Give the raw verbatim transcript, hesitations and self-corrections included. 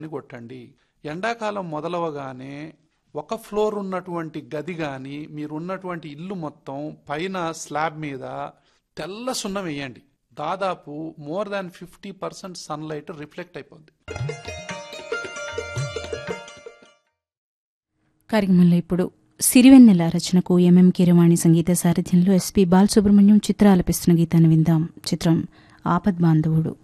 కొట్టండి. ఎండాకాలం మొదలవగానే ఒక ఫ్లోర్ ఉన్నటువంటి గది కానీ మీరున్నటువంటి ఇల్లు మొత్తం పైన స్లాబ్ మీద తెల్ల సున్నం వేయండి. దాదాపు more than fifty percent sunlight reflect అయిపోద్ది. కార్యక్రమంలో ఇప్పుడు సిరివెన్నెల రచనకు ఎంఎం కీరవాణి సంగీత సారథ్యంలో ఎస్పి బాలసుబ్రహ్మణ్యం చిత్ర ఆలపిస్తున్న గీతాన్ని విందాం. చిత్రం ఆపద్బాంధవుడు.